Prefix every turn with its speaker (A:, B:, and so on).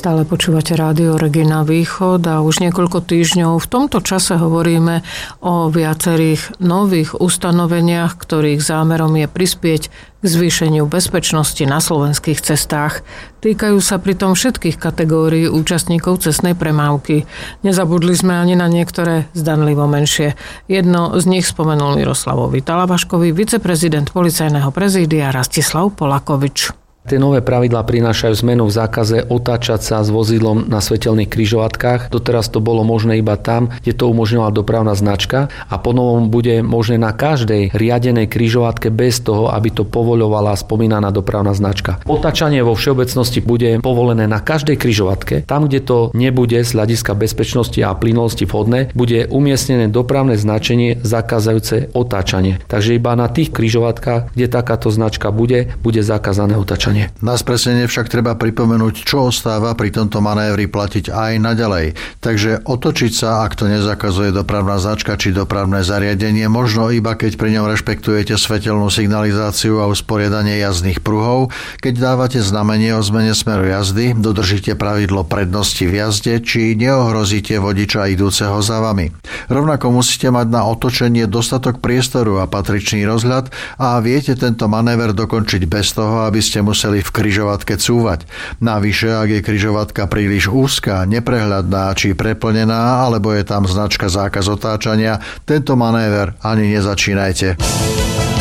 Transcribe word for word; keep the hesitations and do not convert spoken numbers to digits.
A: Stále počúvate Rádio Regina Východ a už niekoľko týždňov v tomto čase hovoríme o viacerých nových ustanoveniach, ktorých zámerom je prispieť k zvýšeniu bezpečnosti na slovenských cestách. Týkajú sa pritom všetkých kategórií účastníkov cestnej premávky. Nezabudli sme ani na niektoré zdanlivo menšie. Jedno z nich spomenul Miroslavovi Talabaškovi, viceprezident Policajného prezídia Rastislav Polakovič.
B: Tie nové pravidlá prinášajú zmenu v zákaze otáčať sa s vozidlom na svetelných križovatkách. Doteraz to bolo možné iba tam, kde to umožňovala dopravná značka a ponovom bude možné na každej riadenej križovatke bez toho, aby to povoľovala spomínaná dopravná značka. Otáčanie vo všeobecnosti bude povolené na každej križovatke. Tam, kde to nebude z hľadiska bezpečnosti a plynulosti vhodné, bude umiestnené dopravné značenie zakazujúce otáčanie. Takže iba na tých križovatkách, kde takáto značka bude, bude zakázané otáčanie.
C: Na spresnenie však treba pripomenúť, čo ostáva pri tomto manévri platiť aj naďalej. Takže otočiť sa, ak to nezakazuje dopravná značka či dopravné zariadenie, možno iba keď pri ňom rešpektujete svetelnú signalizáciu a usporiadanie jazdných pruhov, keď dávate znamenie o zmene smeru jazdy, dodržíte pravidlo prednosti v jazde či neohrozíte vodiča idúceho za vami. Rovnako musíte mať na otočenie dostatok priestoru a patričný rozhľad a viete tento manéver dokončiť bez toho, aby ste museli museli v križovatke cúvať. Navyše, ak je križovatka príliš úzka, neprehľadná či preplnená, alebo je tam značka zákaz otáčania, tento manéver ani nezačínajte.